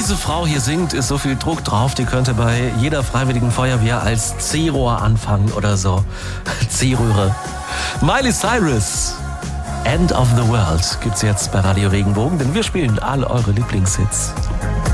diese Frau hier singt, ist so viel Druck drauf, die könnte bei jeder Freiwilligen Feuerwehr als C-Rohr anfangen oder so. C-Röhre. Miley Cyrus, End of the World, gibt's jetzt bei Radio Regenbogen, denn wir spielen alle eure Lieblingshits.